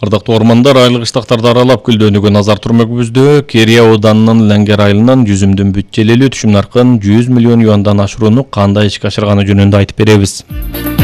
Ардактуу ормандар айлык иштактарды аралап гүлдөнүүгө назар турмакбызды. Керия ауданынын Леңгер айылынан жүзүмдүн бүт желелүү түшүм наркын 100 миллион юандан ашырууну кандай ишке ашырганы жөнүндө айтып беребиз.